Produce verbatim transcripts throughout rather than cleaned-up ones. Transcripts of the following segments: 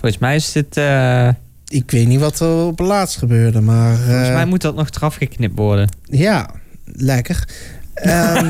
Volgens mij is dit... Uh... Ik weet niet wat er op het laatst gebeurde, maar... Uh... Volgens mij moet dat nog eraf geknipt worden. Ja, lekker. Um...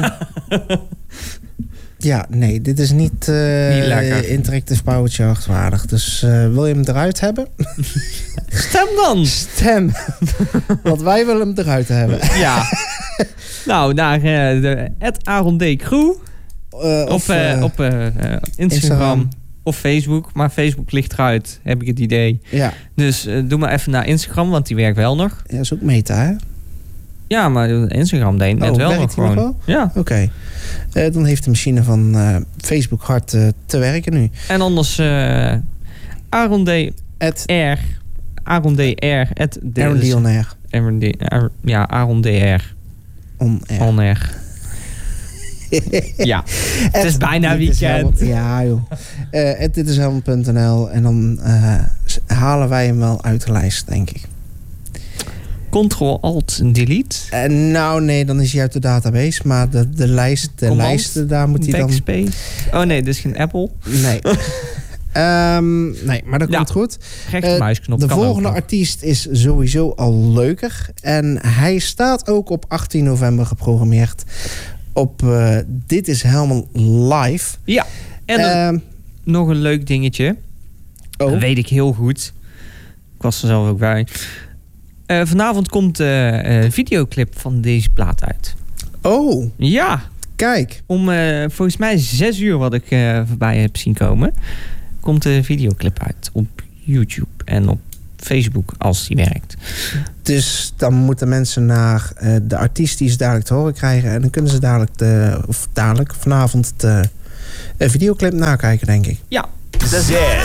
ja, nee, dit is niet, uh, niet lekker. Interactive Power Charge waardig. Dus uh, wil je hem eruit hebben? Stem dan! Stem! Want wij willen hem eruit hebben. Ja. Nou, naar uh, de at Aaron D. Crew. Uh, op of, uh, uh, op uh, Instagram, Instagram of Facebook. Maar Facebook ligt eruit, heb ik het idee. Ja. Dus uh, doe maar even naar Instagram, want die werkt wel nog. Ja, dat is ook meta, hè? Ja, maar Instagram deed net oh, wel werkt nog gewoon. Nog wel? Ja. Oké. Okay. Uh, dan heeft de machine van uh, Facebook hard uh, te werken nu. En anders uh, Aaron D. At R. Aaron D. R. At Aaron D. On Air. Aaron D. R. Ja, Aaron D. R. On Air. On Air. Ja, het is bijna weekend. Is ja, joh. Uh, dit is helemaal punt n l en dan uh, halen wij hem wel uit de lijst, denk ik. Control-Alt-Delete? Uh, nou, nee, dan is hij uit de database. Maar de, de lijst, de Command, lijsten, daar moet hij dan... Backspace? Oh nee, dit is geen Apple. Nee. um, nee, maar dat ja. komt goed. Rechtermuisknop uh, de kan volgende artiest is sowieso al leuker. En hij staat ook op achttien november geprogrammeerd. Op uh, Dit is helemaal live. Ja, en uh, uh, nog een leuk dingetje. Oh. Dat weet ik heel goed. Ik was er zelf ook bij. Uh, vanavond komt de uh, uh, videoclip van deze plaat uit. Oh. Ja. Kijk. Om uh, volgens mij zes uur wat ik uh, voorbij heb zien komen, komt de videoclip uit op YouTube en op Facebook als die werkt. Dus dan moeten mensen naar uh, de artiest die ze dadelijk te horen krijgen en dan kunnen ze dadelijk, de, of dadelijk vanavond de uh, videoclip nakijken, denk ik. Ja. Zes.